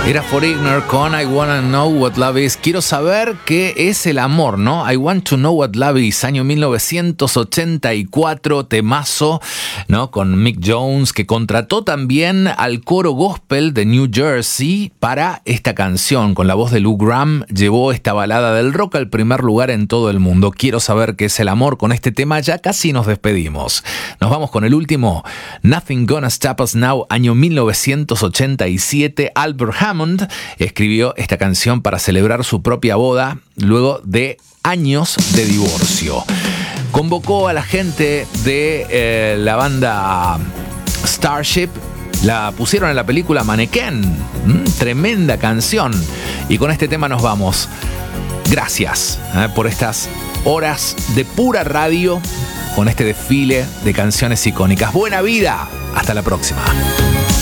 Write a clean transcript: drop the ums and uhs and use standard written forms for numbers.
Era Foreigner con I Wanna Know What Love Is. Quiero saber qué es el amor, ¿no? I Want to Know What Love Is, año 1984, temazo, ¿no? Con Mick Jones, que contrató también al coro gospel de New Jersey para esta canción. Con la voz de Lou Gramm, llevó esta balada del rock al primer lugar en todo el mundo. Quiero saber qué es el amor. Con este tema ya casi nos despedimos. Nos vamos con el último, Nothing Gonna Stop Us Now, año 1987. Albert Hammond escribió esta canción para celebrar su propia boda luego de años de divorcio. Convocó a la gente de la banda Starship, la pusieron en la película Mannequin. Tremenda canción. Y con este tema nos vamos. Gracias por estas horas de pura radio con este desfile de canciones icónicas. Buena vida. Hasta la próxima.